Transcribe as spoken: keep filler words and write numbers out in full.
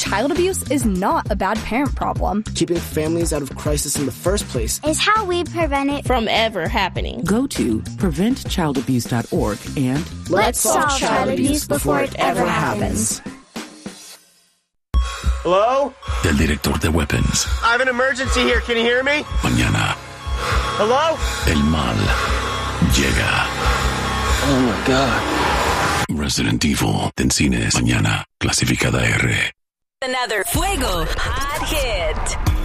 child abuse is not a bad parent problem. Keeping families out of crisis in the first place is how we prevent it from ever happening. Go to prevent child abuse dot org and let's solve child abuse before it ever happens. Hello? Del director de Weapons. I have an emergency here. Can you hear me? Mañana. Hello? El mal llega. Oh my God. Resident Evil en cines mañana. Clasificada R. Another Fuego Hot Hit.